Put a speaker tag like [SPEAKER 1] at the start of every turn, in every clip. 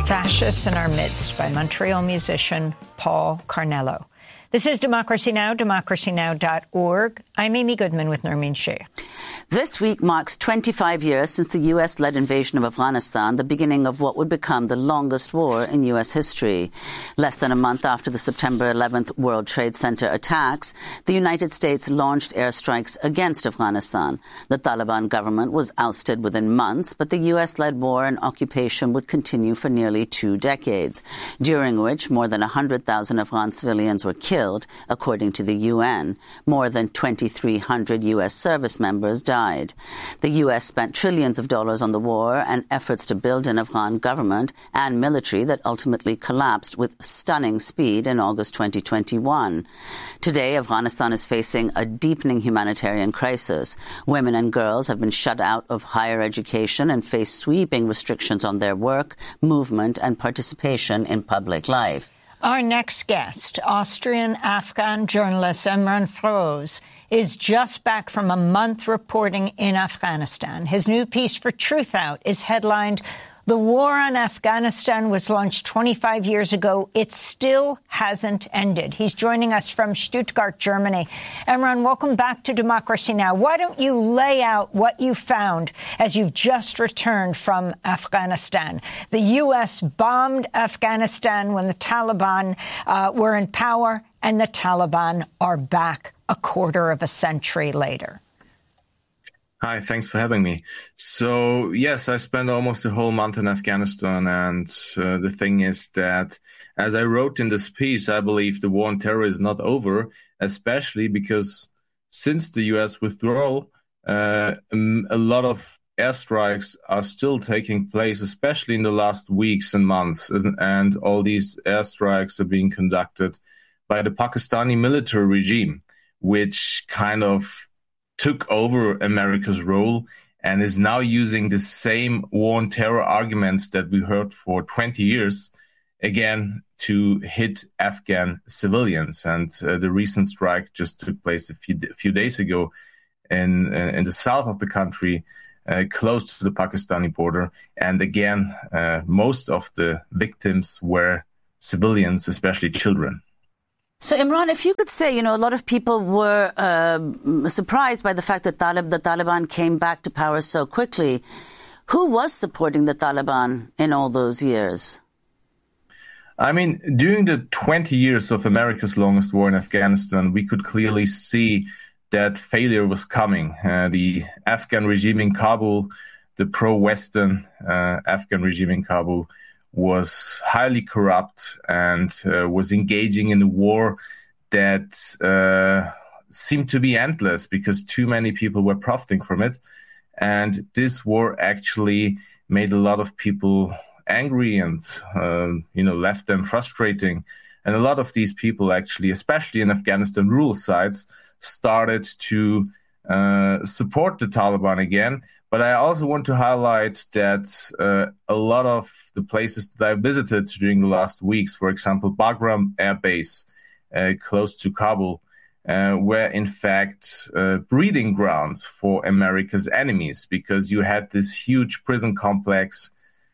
[SPEAKER 1] Fascists in Our Midst by Montreal musician Paul Carnello. This is Democracy Now!, democracynow.org. I'm Amy Goodman with Nermeen Shea.
[SPEAKER 2] This week marks 25 years since the U.S.-led invasion of Afghanistan, the beginning of what would become the longest war in U.S. history. Less than a month after the September 11th World Trade Center attacks, the United States launched airstrikes against Afghanistan. The Taliban government was ousted within months, but the U.S.-led war and occupation would continue for nearly 2 decades, during which more than 100,000 Afghan civilians were killed, according to the UN. More than 2,300 U.S. service members died. The U.S. spent trillions of dollars on the war and efforts to build an Afghan government and military that ultimately collapsed with stunning speed in August 2021. Today, Afghanistan is facing a deepening humanitarian crisis. Women and girls have been shut out of higher education and face sweeping restrictions on their work, movement, and participation in public life.
[SPEAKER 1] Our next guest, Austrian-Afghan journalist Imran Feroz, is just back from a month reporting in Afghanistan. His new piece for Truthout is headlined, "The War on Afghanistan was launched 25 years ago. It still hasn't ended." He's joining us from Stuttgart, Germany. Imran, welcome back to Democracy Now! Why don't you lay out what you found as you've just returned from Afghanistan? The U.S. bombed Afghanistan when the Taliban were in power, and the Taliban are back a quarter of a century later.
[SPEAKER 3] Hi, thanks for having me. So, yes, I spent almost a whole month in Afghanistan, and the thing is that, as I wrote in this piece, I believe the war on terror is not over, especially because since the U.S. withdrawal, a lot of airstrikes are still taking place, especially in the last weeks and months, and all these airstrikes are being conducted by the Pakistani military regime, which kind of took over America's role and is now using the same war on terror arguments that we heard for 20 years again to hit Afghan civilians. And the recent strike just took place a few days ago in the south of the country, close to the Pakistani border. And again, most of the victims were civilians, especially children.
[SPEAKER 2] So, Imran, if you could say, a lot of people were surprised by the fact that the Taliban came back to power so quickly. Who was supporting the Taliban in all those years?
[SPEAKER 3] I mean, during the 20 years of America's longest war in Afghanistan, we could clearly see that failure was coming. The Afghan regime in Kabul, the pro-Western Afghan regime in Kabul, was highly corrupt and was engaging in a war that seemed to be endless because too many people were profiting from it. And this war actually made a lot of people angry and, left them frustrating. And a lot of these people actually, especially in Afghanistan rural sites, started to support the Taliban again. But I also want to highlight that a lot of the places that I visited during the last weeks, for example, Bagram Air Base, close to Kabul, were in fact breeding grounds for America's enemies, because you had this huge prison complex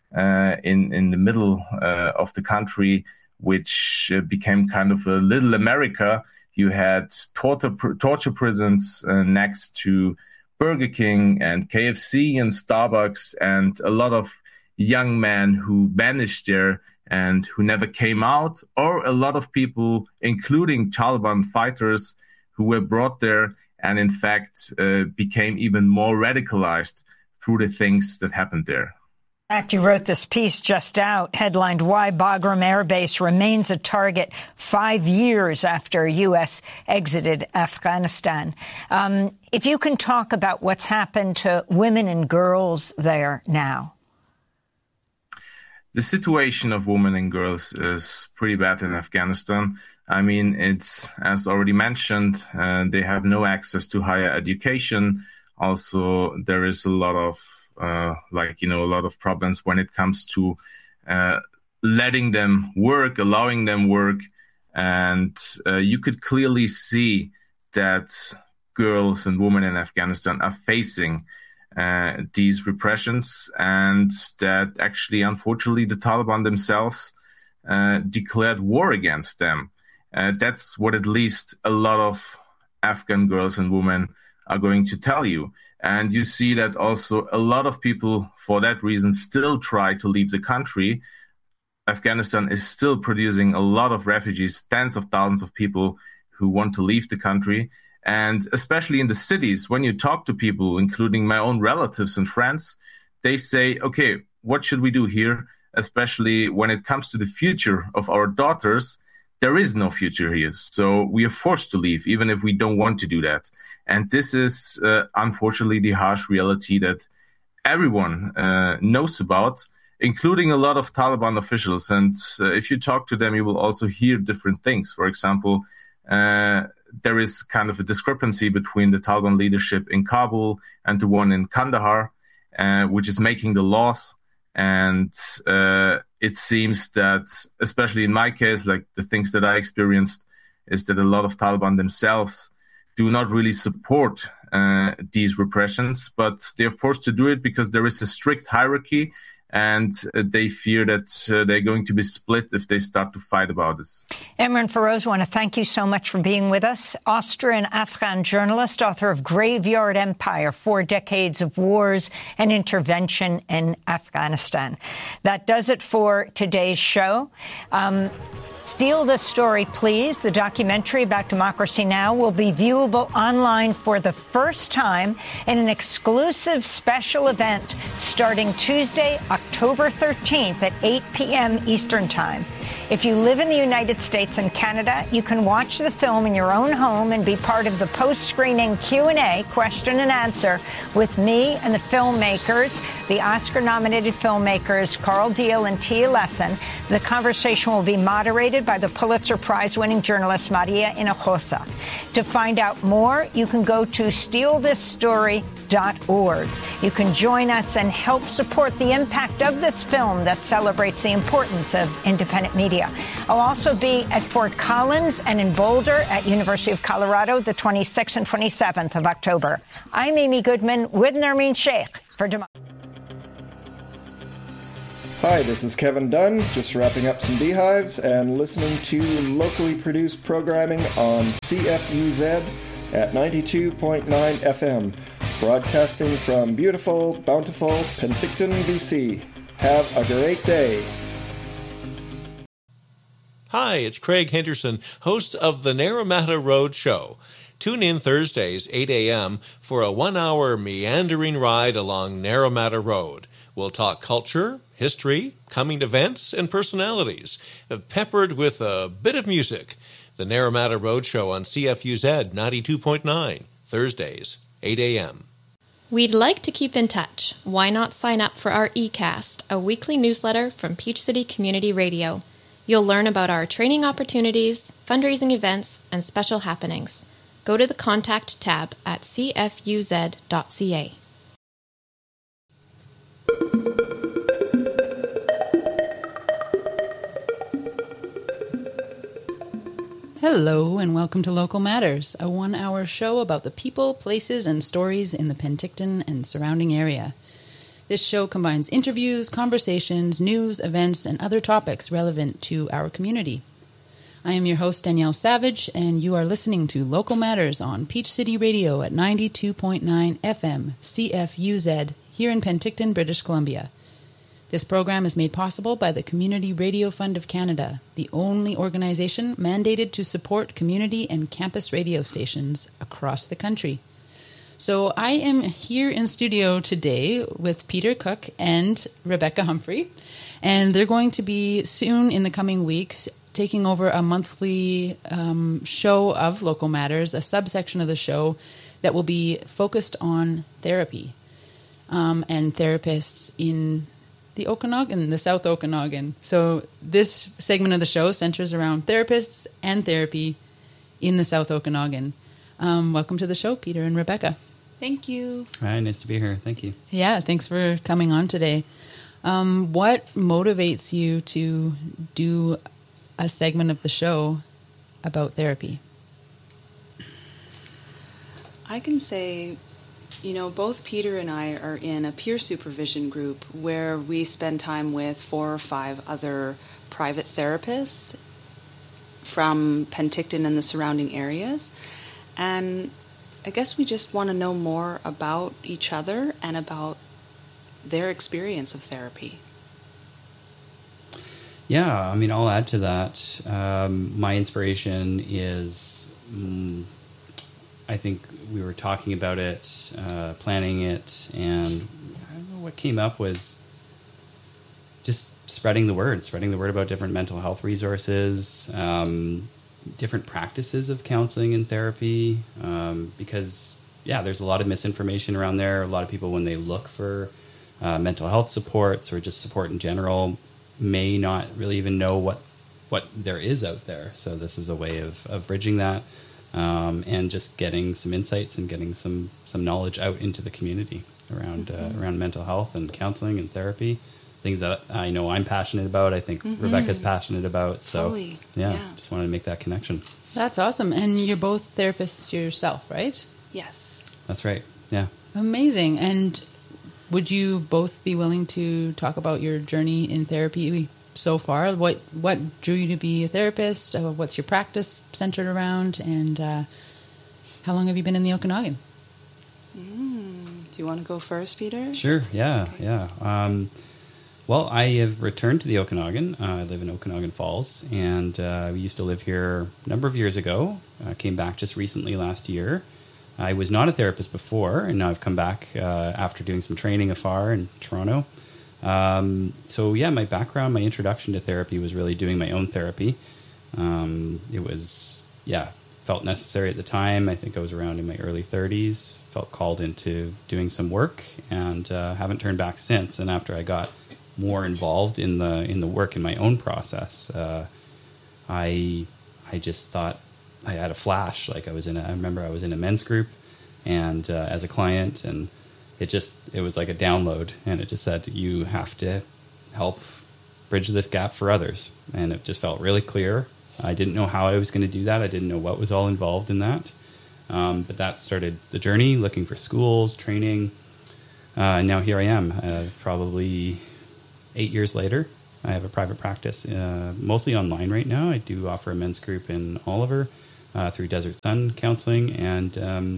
[SPEAKER 3] in the middle of the country, which became kind of a little America. You had torture prisons next to Burger King and KFC and Starbucks, and a lot of young men who vanished there and who never came out, or a lot of people, including Taliban fighters, who were brought there and in fact became even more radicalized through the things that happened there.
[SPEAKER 1] In fact, you wrote this piece just out, headlined "Why Bagram Air Base Remains a Target 5 Years After U.S. Exited Afghanistan." If you can talk about what's happened to women and girls there now.
[SPEAKER 3] The situation of women and girls is pretty bad in Afghanistan. I mean, it's, as already mentioned, they have no access to higher education. Also, there is a lot of a lot of problems when it comes to letting them work, allowing them work. And you could clearly see that girls and women in Afghanistan are facing these repressions, and that actually, unfortunately, the Taliban themselves declared war against them. That's what at least a lot of Afghan girls and women are going to tell you. And you see that also a lot of people, for that reason, still try to leave the country. Afghanistan is still producing a lot of refugees, tens of thousands of people who want to leave the country. And especially in the cities, when you talk to people, including my own relatives and friends, they say, okay, what should we do here? Especially when it comes to the future of our daughters, there is no future here. So we are forced to leave, even if we don't want to do that. And this is, unfortunately, the harsh reality that everyone knows about, including a lot of Taliban officials. And if you talk to them, you will also hear different things. For example, there is kind of a discrepancy between the Taliban leadership in Kabul and the one in Kandahar, which is making the laws. And it seems that, especially in my case, like the things that I experienced, is that a lot of Taliban themselves do not really support these repressions, but they're forced to do it because there is a strict hierarchy, and they fear that they're going to be split if they start to fight about this.
[SPEAKER 1] Imran Feroz, I want to thank you so much for being with us. Austrian-Afghan journalist, author of Graveyard Empire, 4 Decades of Wars and Intervention in Afghanistan. That does it for today's show. Steal This Story, Please, the documentary about Democracy Now! Will be viewable online for the first time in an exclusive special event starting Tuesday, October 13th at 8 p.m. Eastern Time. If you live in the United States and Canada, you can watch the film in your own home and be part of the post-screening Q&A, question and answer, with me and the filmmakers, the Oscar-nominated filmmakers Carl Deal and Tia Lesson. The conversation will be moderated by the Pulitzer Prize-winning journalist Maria Hinojosa. To find out more, you can go to stealthisstory.org. You can join us and help support the impact of this film that celebrates the importance of independent media. I'll also be at Fort Collins and in Boulder at University of Colorado the 26th and 27th of October. I'm Amy Goodman with Nermeen Sheikh for Democracy.
[SPEAKER 4] Hi, this is Kevin Dunn, just wrapping up some beehives and listening to locally produced programming on CFUZ at 92.9 FM, broadcasting from beautiful, bountiful Penticton, BC. Have a great day.
[SPEAKER 5] Hi, it's Craig Henderson, host of the Naramata Road Show. Tune in Thursdays, 8 a.m., for a 1-hour meandering ride along Naramata Road. We'll talk culture, history, coming events, and personalities, peppered with a bit of music. The Naramata Road Show on CFUZ 92.9, Thursdays, 8 a.m.
[SPEAKER 6] We'd like to keep in touch. Why not sign up for our eCast, a weekly newsletter from Peach City Community Radio? You'll learn about our training opportunities, fundraising events, and special happenings. Go to the Contact tab at cfuz.ca.
[SPEAKER 7] Hello and welcome to Local Matters, a 1-hour show about the people, places, and stories in the Penticton and surrounding area. This show combines interviews, conversations, news, events, and other topics relevant to our community. I am your host, Danielle Savage, and you are listening to Local Matters on Peach City Radio at 92.9 FM, CFUZ, here in Penticton, British Columbia. This program is made possible by the Community Radio Fund of Canada, the only organization mandated to support community and campus radio stations across the country. So I am here in studio today with Peter Cook and Rebecca Humphrey, and they're going to be soon in the coming weeks taking over a monthly show of Local Matters, a subsection of the show that will be focused on therapy and therapists in the Okanagan, the South Okanagan. So this segment of the show centers around therapists and therapy in the South Okanagan. Welcome to the show, Peter and Rebecca.
[SPEAKER 8] Thank you.
[SPEAKER 9] Hi, nice to be here. Thank you.
[SPEAKER 7] Yeah, thanks for coming on today. What motivates you to do a segment of the show about therapy?
[SPEAKER 8] I can say Both Peter and I are in a peer supervision group where we spend time with 4 or 5 other private therapists from Penticton and the surrounding areas. And I guess we just want to know more about each other and about their experience of therapy.
[SPEAKER 9] Yeah, I mean, I'll add to that. My inspiration is, I think we were talking about it, planning it, and I don't know what came up was just spreading the word about different mental health resources, different practices of counseling and therapy, because, there's a lot of misinformation around there. A lot of people, when they look for mental health supports or just support in general, may not really even know what there is out there. So this is a way of bridging that, and just getting some insights and getting some knowledge out into the community around mental health and counseling and therapy. Things that I know I'm passionate about, I think Rebecca's passionate about. So,
[SPEAKER 8] Fully.
[SPEAKER 9] Just wanted to make that connection.
[SPEAKER 7] That's awesome. And you're both therapists yourself, right?
[SPEAKER 8] Yes.
[SPEAKER 9] That's right. Yeah. Amazing.
[SPEAKER 7] And would you both be willing to talk about your journey in therapy so far? What drew you to be a therapist? What's your practice centered around? And how long have you been in the Okanagan?
[SPEAKER 8] Do you want to go first, Peter?
[SPEAKER 9] Sure. Yeah. Okay. Yeah. Well, I have returned to the Okanagan. I live in Okanagan Falls, and we used to live here a number of years ago. I came back just recently last year. I was not a therapist before, and now I've come back after doing some training afar in Toronto. My background, my introduction to therapy was really doing my own therapy. It was, felt necessary at the time. I think I was around in my early 30s, felt called into doing some work, and haven't turned back since. And after I got more involved in the work in my own process, I just thought I had a flash. Like I remember I was in a men's group and as a client, and it was like a download, and it just said, you have to help bridge this gap for others. And it just felt really clear. I didn't know how I was going to do that. I didn't know what was all involved in that. But that started the journey, looking for schools, training. And now here I am, probably 8 years later. I have a private practice, mostly online right now. I do offer a men's group in Oliver through Desert Sun Counseling. And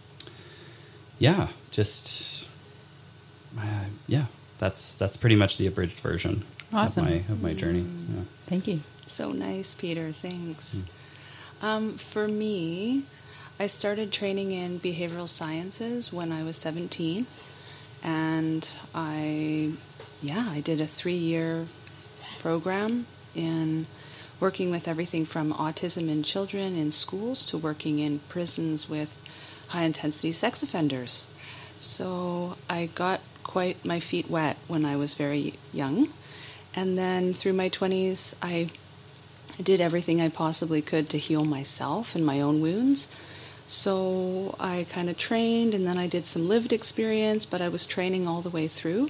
[SPEAKER 9] that's pretty much the abridged version of my journey. Yeah.
[SPEAKER 7] Thank you.
[SPEAKER 8] So nice, Peter. Thanks. For me, I started training in behavioral sciences when I was 17, and I did a 3-year program in working with everything from autism in children in schools to working in prisons with high-intensity sex offenders. So I got quite my feet wet when I was very young. And then through my 20s, I did everything I possibly could to heal myself and my own wounds. So I kind of trained, and then I did some lived experience, but I was training all the way through.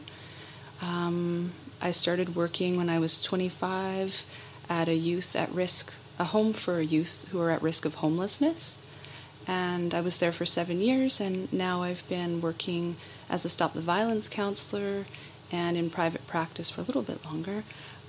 [SPEAKER 8] I started working when I was 25 at a home for youth who are at risk of homelessness. And I was there for 7 years, and now I've been working as a Stop the Violence counselor and in private practice for a little bit longer.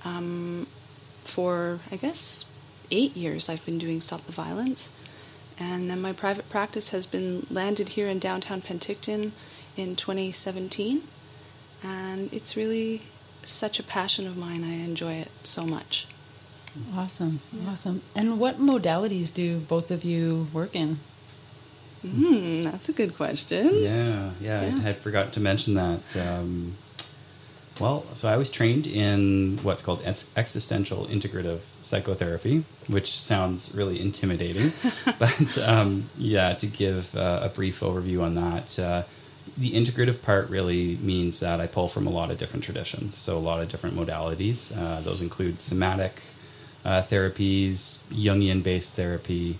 [SPEAKER 8] For, I guess, 8 years I've been doing Stop the Violence. And then my private practice has been landed here in downtown Penticton in 2017. And it's really such a passion of mine. I enjoy it so much.
[SPEAKER 7] Awesome. Yeah. Awesome. And what modalities do both of you work in?
[SPEAKER 8] That's a good question.
[SPEAKER 9] Yeah. I had forgotten to mention that. So I was trained in what's called existential integrative psychotherapy, which sounds really intimidating. But to give a brief overview on that, the integrative part really means that I pull from a lot of different traditions, so a lot of different modalities. Those include somatic therapies, Jungian-based therapy.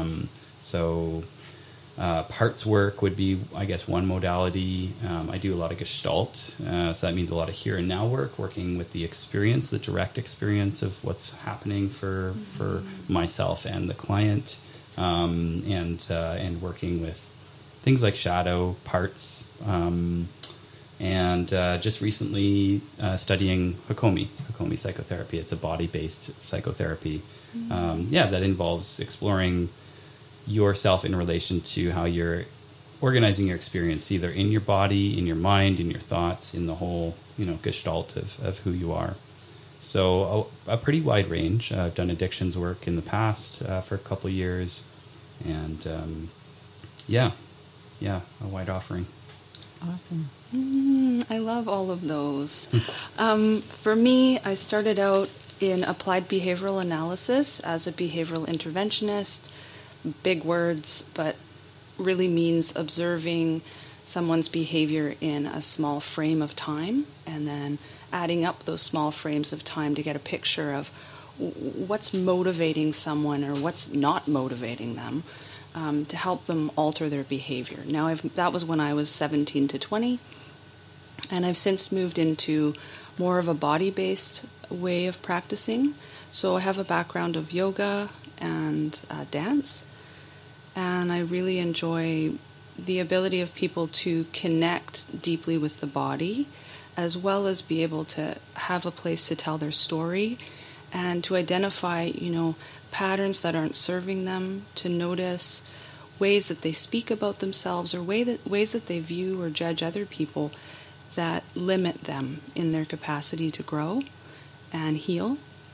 [SPEAKER 9] Parts work would be, I guess, one modality. I do a lot of Gestalt, so that means a lot of here and now work, working with the experience, the direct experience of what's happening for myself and the client, and working with things like shadow parts, and just recently studying Hakomi psychotherapy. It's a body-based psychotherapy. That involves exploring yourself in relation to how you're organizing your experience, either in your body, in your mind, in your thoughts, in the whole, gestalt of who you are. So a pretty wide range. I've done addictions work in the past for a couple of years, and a wide offering.
[SPEAKER 7] Awesome.
[SPEAKER 8] I love all of those. For me, I started out in applied behavioral analysis as a behavioral interventionist. Big words, but really means observing someone's behavior in a small frame of time and then adding up those small frames of time to get a picture of what's motivating someone or what's not motivating them, to help them alter their behavior. Now, that was when I was 17 to 20, and I've since moved into more of a body-based way of practicing. So I have a background of yoga and dance, and I really enjoy the ability of people to connect deeply with the body, as well as be able to have a place to tell their story and to identify, patterns that aren't serving them, to notice ways that they speak about themselves or ways that they view or judge other people that limit them in their capacity to grow and heal.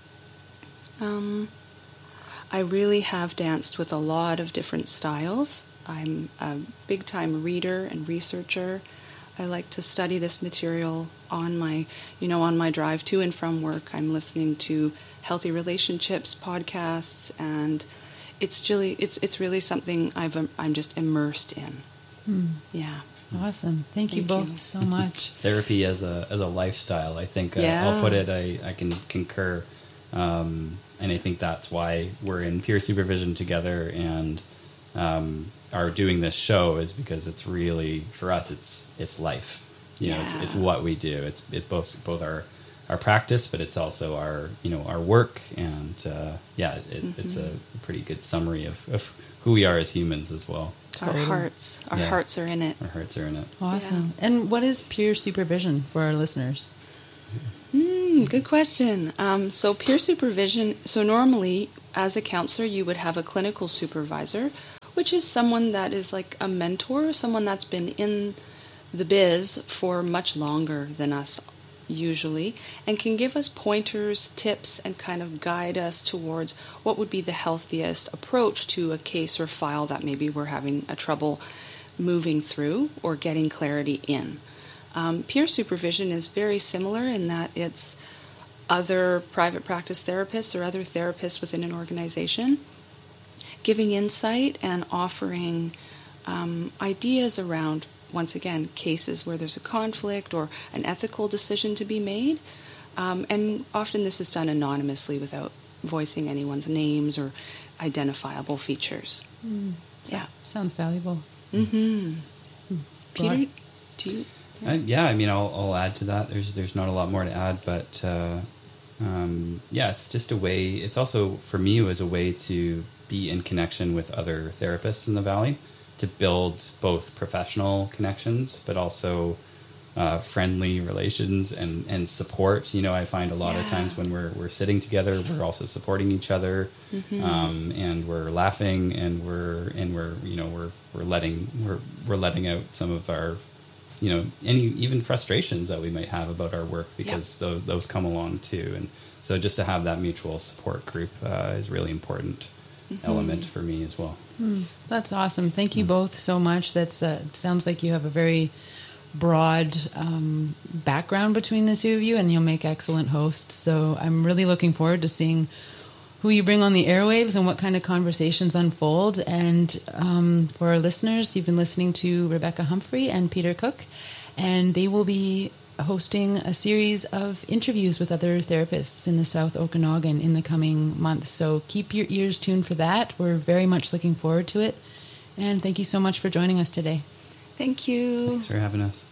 [SPEAKER 8] I really have danced with a lot of different styles. I'm a big-time reader and researcher. I like to study this material on my drive to and from work. I'm listening to healthy relationships podcasts, and it's really something I'm just immersed in. Yeah.
[SPEAKER 7] Awesome. Thank you both so much.
[SPEAKER 9] Therapy as a lifestyle, I think. I'll put it. I can concur, and I think that's why we're in peer supervision together and are doing this show, is because it's really, for us, it's life. It's what we do. It's both our practice, but it's also our work, and it's a pretty good summary of who we are as humans as well.
[SPEAKER 8] Our hearts are in it.
[SPEAKER 9] Our hearts are in it.
[SPEAKER 7] Awesome. Yeah. And what is peer supervision for our listeners?
[SPEAKER 8] Good question. So peer supervision, so normally as a counselor you would have a clinical supervisor, which is someone that is like a mentor, someone that's been in the biz for much longer than us usually, and can give us pointers, tips, and kind of guide us towards what would be the healthiest approach to a case or file that maybe we're having a trouble moving through or getting clarity in. Peer supervision is very similar in that it's other private practice therapists or other therapists within an organization giving insight and offering ideas around, once again, cases where there's a conflict or an ethical decision to be made. And often this is done anonymously without voicing anyone's names or identifiable features.
[SPEAKER 7] Sounds valuable.
[SPEAKER 8] Peter, do you...
[SPEAKER 9] I'll add to that. There's not a lot more to add, but it's just a way. It's also, for me, it was a way to be in connection with other therapists in the Valley, to build both professional connections, but also friendly relations and support. I find a lot of times when we're sitting together, we're also supporting each other, and we're laughing, and we're letting out some of our, any even frustrations that we might have about our work, because those come along too. And so just to have that mutual support group is really important element for me as well.
[SPEAKER 7] That's awesome. Thank you both so much. That's sounds like you have a very broad background between the two of you, and you'll make excellent hosts. So I'm really looking forward to seeing who you bring on the airwaves and what kind of conversations unfold. And for our listeners, you've been listening to Rebecca Humphrey and Peter Cook, and they will be hosting a series of interviews with other therapists in the South Okanagan in the coming months. So keep your ears tuned for that. We're very much looking forward to it. And thank you so much for joining us today.
[SPEAKER 8] Thank you.
[SPEAKER 9] Thanks for having us.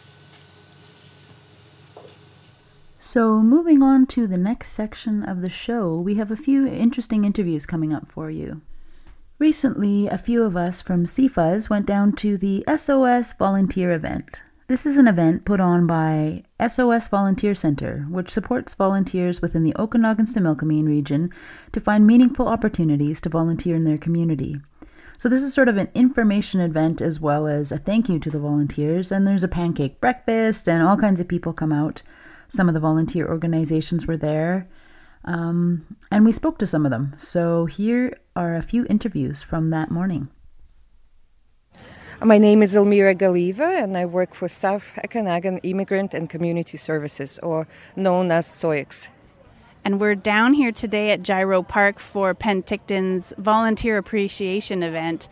[SPEAKER 10] So moving on to the next section of the show, we have a few interesting interviews coming up for you. Recently, a few of us from CFUZ went down to the SOS Volunteer event. This is an event put on by SOS Volunteer Center, which supports volunteers within the Okanagan-Similkameen region to find meaningful opportunities to volunteer in their community. So this is sort of an information event as well as a thank you to the volunteers, and there's a pancake breakfast and all kinds of people come out. Some of the volunteer organizations were there, and we spoke to some of them. So here are a few interviews from that morning.
[SPEAKER 11] My name is Elmira Galiva, and I work for South Okanagan Immigrant and Community Services, or known as SOICS.
[SPEAKER 12] And we're down here today at Gyro Park for Penticton's Volunteer Appreciation Event.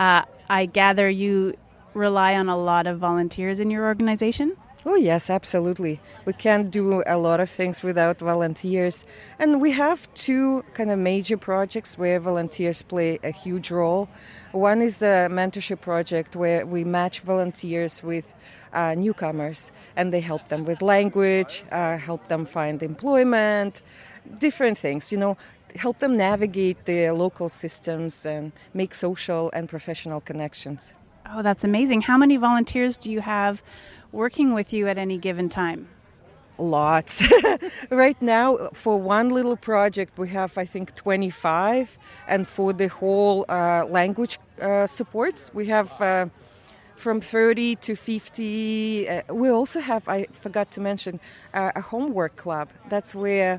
[SPEAKER 12] I gather you rely on a lot of volunteers in your organization?
[SPEAKER 11] Oh, yes, absolutely. We can't do a lot of things without volunteers. And we have two kind of major projects where volunteers play a huge role. One is a mentorship project where we match volunteers with newcomers, and they help them with language, help them find employment, different things, help them navigate the local systems and make social and professional connections.
[SPEAKER 12] Oh, that's amazing. How many volunteers do you have working with you at any given time?
[SPEAKER 11] Lots. Right now, for one little project, we have, I think, 25. And for the whole language supports, we have from 30 to 50. We also have, I forgot to mention, a homework club. That's where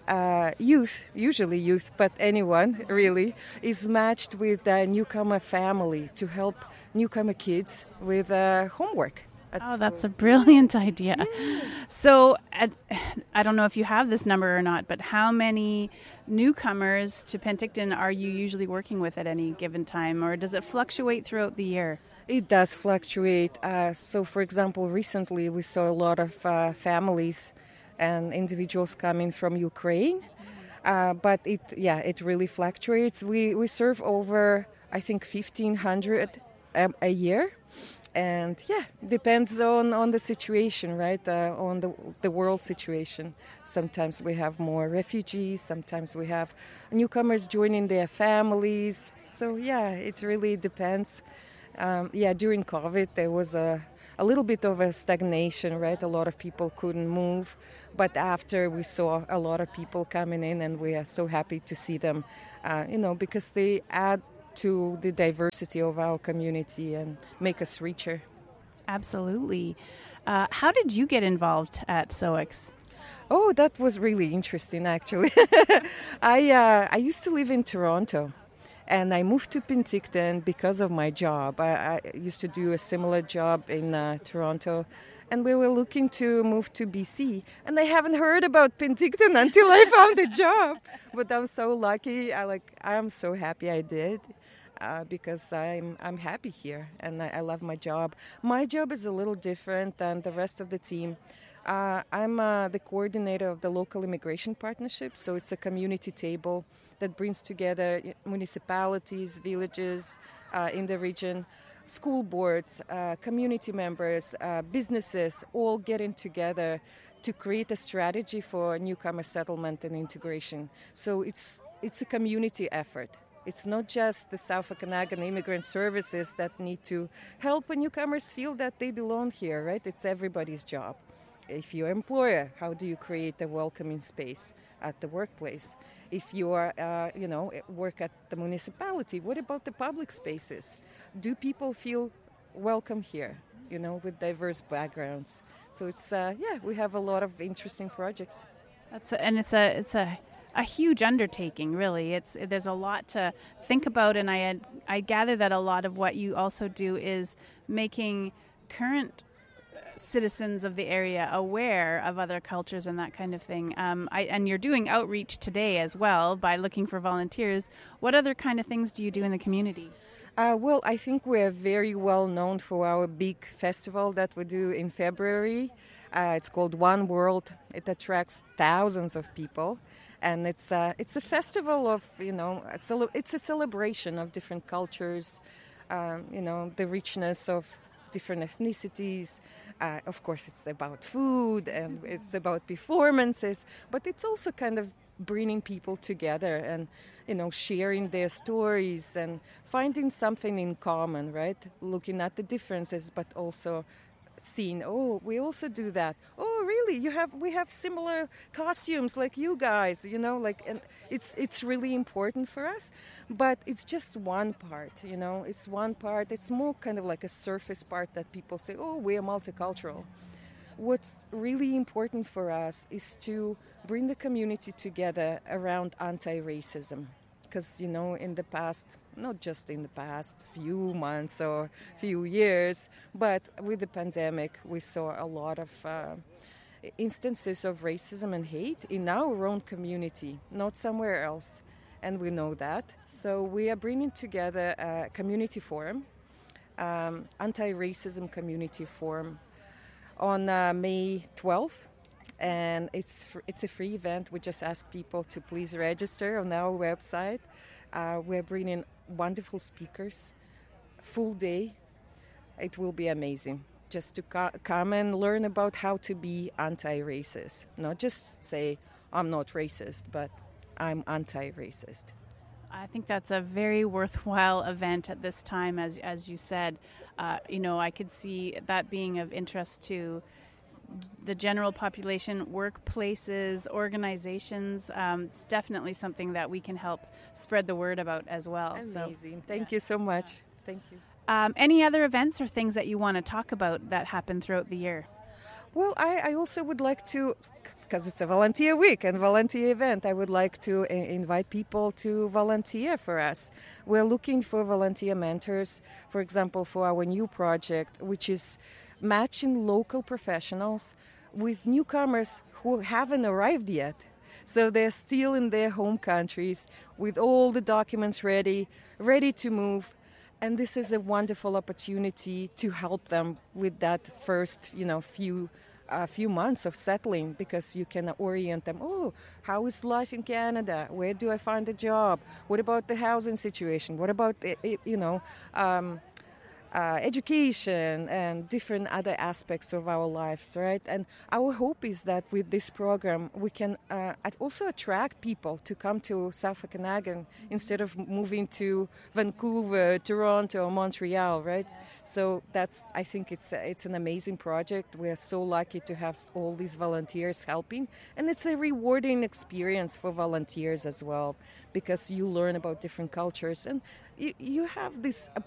[SPEAKER 11] youth, usually youth, but anyone really, is matched with a newcomer family to help newcomer kids with homework.
[SPEAKER 12] Oh, that's a brilliant idea. Yeah. So I don't know if you have this number or not, but how many newcomers to Penticton are you usually working with at any given time, or does it fluctuate throughout the year?
[SPEAKER 11] It does fluctuate. So, for example, recently we saw a lot of families and individuals coming from Ukraine, but it really fluctuates. We serve over, I think, 1,500 a year. And depends on the situation, right? On the world situation. Sometimes we have more refugees. Sometimes we have newcomers joining their families. So it really depends. During COVID, there was a little bit of a stagnation, right? A lot of people couldn't move. But after, we saw a lot of people coming in, and we are so happy to see them, because they add to the diversity of our community and make us richer.
[SPEAKER 12] Absolutely. How did you get involved at SOICS?
[SPEAKER 11] Oh, that was really interesting, actually. I used to live in Toronto, and I moved to Penticton because of my job. I used to do a similar job in Toronto, and we were looking to move to BC. And I haven't heard about Penticton until I found a job. But I'm so lucky. I'm so happy I did. Because I'm happy here and I love my job. My job is a little different than the rest of the team. I'm the coordinator of the local immigration partnership, so it's a community table that brings together municipalities, villages in the region, school boards, community members, businesses, all getting together to create a strategy for newcomer settlement and integration. So it's a community effort. It's not just the South Okanagan Immigrant Services that need to help newcomers feel that they belong here, right? It's everybody's job. If you're an employer, how do you create a welcoming space at the workplace? If you are, work at the municipality, what about the public spaces? Do people feel welcome here, with diverse backgrounds? So it's, we have a lot of interesting projects.
[SPEAKER 12] It's a huge undertaking, really. There's a lot to think about, and I gather that a lot of what you also do is making current citizens of the area aware of other cultures and that kind of thing. And you're doing outreach today as well by looking for volunteers. What other kind of things do you do in the community?
[SPEAKER 11] Well, I think we're very well known for our big festival that we do in February. It's called One World. It attracts thousands of people. And it's a festival of, it's a celebration of different cultures, the richness of different ethnicities. Of course, it's about food and it's about performances, but it's also kind of bringing people together and, sharing their stories and finding something in common, right? Looking at the differences, but also seeing, we also do that. Oh, really? We have similar costumes like you guys, and it's really important for us. But it's just one part, It's one part. It's more kind of like a surface part that people say, oh, we are multicultural. What's really important for us is to bring the community together around anti-racism. Because, in the past, not just in the past few months or few years, but with the pandemic, we saw a lot of instances of racism and hate in our own community, not somewhere else. And we know that. So we are bringing together a community forum, anti-racism community forum, on May 12th. And it's a free event. We just ask people to please register on our website. We're bringing wonderful speakers, full day. It will be amazing just to come and learn about how to be anti-racist. Not just say, I'm not racist, but I'm anti-racist.
[SPEAKER 12] I think that's a very worthwhile event at this time, as you said. I could see that being of interest to the general population, workplaces, organizations. It's definitely something that we can help spread the word about as well.
[SPEAKER 11] Amazing. Thank you so much. Thank you.
[SPEAKER 12] Any other events or things that you want to talk about that happen throughout the year?
[SPEAKER 11] Well, I also would like to, because it's a volunteer week and volunteer event, I would like to invite people to volunteer for us. We're looking for volunteer mentors, for example, for our new project, which is matching local professionals with newcomers who haven't arrived yet. So they're still in their home countries with all the documents ready to move. And this is a wonderful opportunity to help them with that first, few months of settling, because you can orient them. Oh, how is life in Canada? Where do I find a job? What about the housing situation? What about, education and different other aspects of our lives, right? And our hope is that with this program, we can also attract people to come to South Okanagan instead of moving to Vancouver, Toronto, or Montreal, right? So I think it's an amazing project. We are so lucky to have all these volunteers helping, and it's a rewarding experience for volunteers as well, because you learn about different cultures and you have this